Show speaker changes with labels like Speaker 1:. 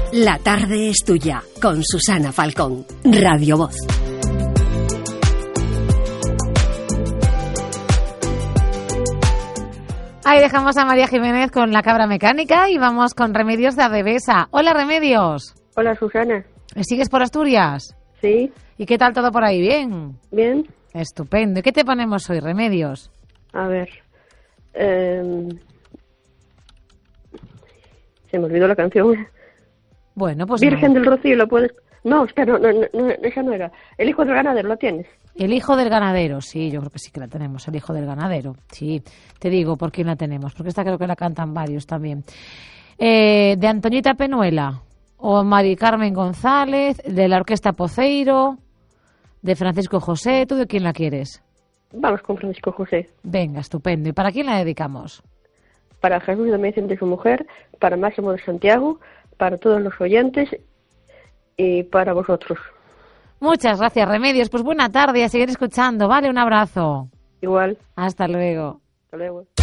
Speaker 1: La tarde es tuya, con Susana Falcón, Radio Voz.
Speaker 2: Ahí dejamos a María Jiménez con la cabra mecánica y vamos con Remedios de Adevesa. Hola, Remedios.
Speaker 3: Hola, Susana.
Speaker 2: ¿Sigues por Asturias?
Speaker 3: Sí.
Speaker 2: ¿Y qué tal todo por ahí? ¿Bien?
Speaker 3: Bien.
Speaker 2: Estupendo. ¿Y qué te ponemos hoy, Remedios?
Speaker 3: A ver. Se me olvidó la canción.
Speaker 2: Bueno, pues
Speaker 3: Virgen
Speaker 2: no.
Speaker 3: del Rocío, ¿lo puedes...? No, espera, no, esa no era. El hijo del ganadero, ¿lo tienes?
Speaker 2: El hijo del ganadero, sí, yo creo que sí que la tenemos, el hijo del ganadero, sí. Te digo por quién la tenemos, porque esta creo que la cantan varios también. De Antoñita Penuela, o Mari Carmen González, de la Orquesta Poceiro, de Francisco José. ¿Tú de quién la quieres?
Speaker 3: Vamos con Francisco José.
Speaker 2: Venga, estupendo. ¿Y para quién la dedicamos?
Speaker 3: Para Jesús de Vicente y su mujer, para Máximo de Santiago, para todos los oyentes y para vosotros.
Speaker 2: Muchas gracias, Remedios. Pues buena tarde y a seguir escuchando, ¿vale? Un abrazo.
Speaker 3: Igual.
Speaker 2: Hasta luego.
Speaker 3: Hasta luego.